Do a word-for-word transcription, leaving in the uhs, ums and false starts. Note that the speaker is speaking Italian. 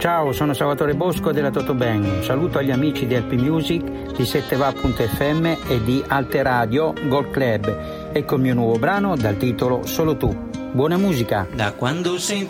Ciao, sono Salvatore Bosco della Toto Bang. Un saluto agli amici di L P Music, di sette va punto effe emme e di Alte Radio Gold Club. Ecco il mio nuovo brano dal titolo Solo tu. Buona musica. Da quando sei